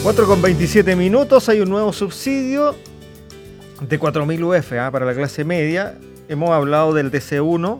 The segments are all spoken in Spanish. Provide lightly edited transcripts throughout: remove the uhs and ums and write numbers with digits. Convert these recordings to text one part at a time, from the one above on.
4,27 minutos. Hay un nuevo subsidio de 4.000 UF para la clase media. Hemos hablado del DC1,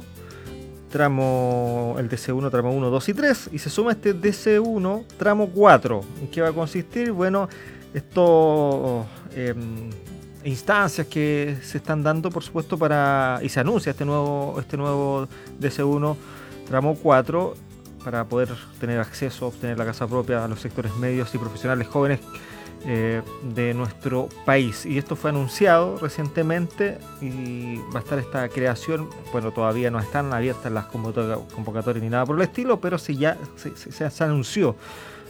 el DC1 tramo 1, 2 y 3, y se suma este DC1 tramo 4. ¿En qué va a consistir? Bueno, estos instancias que se están dando, por supuesto, y se anuncia este nuevo DC1 tramo 4, para poder tener acceso, obtener la casa propia a los sectores medios y profesionales jóvenes de nuestro país. Y esto fue anunciado recientemente y va a estar esta creación. Bueno, todavía no están abiertas las convocatorias ni nada por el estilo, pero sí ya se anunció,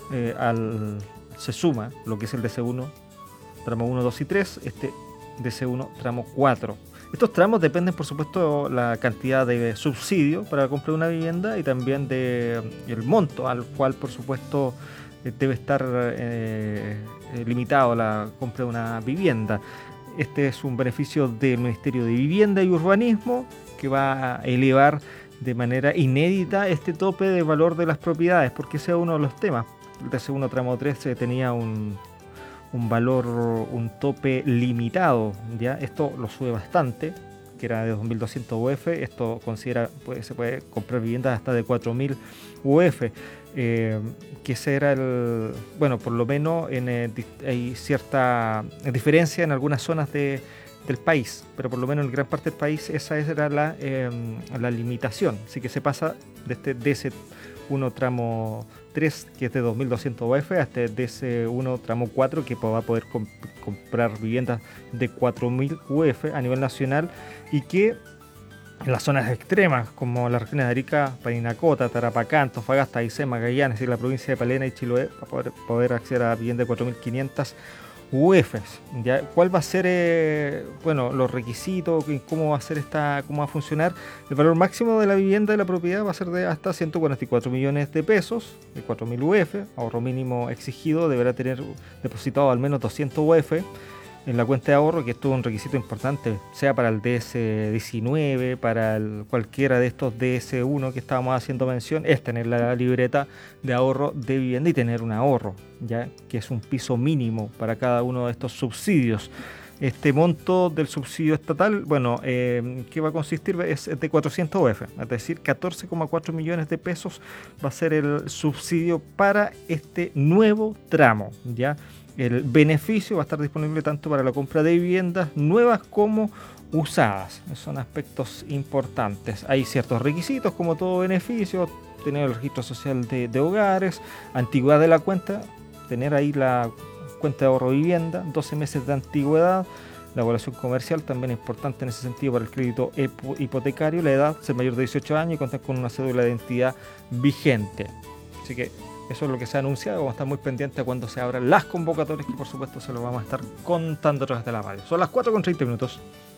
se suma lo que es el DC1 tramo 1, 2 y 3, este DC1 tramo 4. Estos tramos dependen, por supuesto, la cantidad de subsidio para la compra de una vivienda y también del monto al cual, por supuesto, debe estar limitado la compra de una vivienda. Este es un beneficio del Ministerio de Vivienda y Urbanismo, que va a elevar de manera inédita este tope de valor de las propiedades, porque ese es uno de los temas. El DC1 tramo 3 tenía un tope limitado, ¿ya? Esto lo sube bastante, que era de 2.200 UF. Esto se puede comprar viviendas hasta de 4.000 UF, que ese era por lo menos hay cierta diferencia en algunas zonas del país, pero por lo menos en gran parte del país esa era la limitación. Así que se pasa de ese 1 tramo 3, que es de 2.200 UF, hasta ese 1 tramo 4, que va a poder comprar viviendas de 4.000 UF a nivel nacional, y que en las zonas extremas, como las regiones de Arica, Parinacota, Tarapacá, Antofagasta, Aysén, Magallanes y la provincia de Palena y Chiloé, va a poder acceder a viviendas de 4.500 UFs. ¿Ya? ¿Cuál va a ser los requisitos? ¿Cómo va a funcionar? El valor máximo de la vivienda de la propiedad va a ser de hasta 144 millones de pesos, de 4.000 UF. Ahorro mínimo exigido: deberá tener depositado al menos 200 UF en la cuenta de ahorro, que es todo un requisito importante, sea para el DS19, para cualquiera de estos DS1 que estábamos haciendo mención, es tener la libreta de ahorro de vivienda y tener un ahorro, ya que es un piso mínimo para cada uno de estos subsidios. Este monto del subsidio estatal, ¿qué va a consistir? Es de 400 UF, es decir, 14,4 millones de pesos va a ser el subsidio para este nuevo tramo, ¿ya? El beneficio va a estar disponible tanto para la compra de viviendas nuevas como usadas. Son aspectos importantes. Hay ciertos requisitos, como todo beneficio: tener el registro social de hogares, antigüedad de la cuenta, tener ahí la cuenta de ahorro vivienda, 12 meses de antigüedad. La evaluación comercial también es importante en ese sentido para el crédito hipotecario. La edad, ser mayor de 18 años y contar con una cédula de identidad vigente. Así que eso es lo que se ha anunciado. Vamos a estar muy pendientes cuando se abran las convocatorias, que por supuesto se lo vamos a estar contando a través de la radio. Son las 4,30 minutos.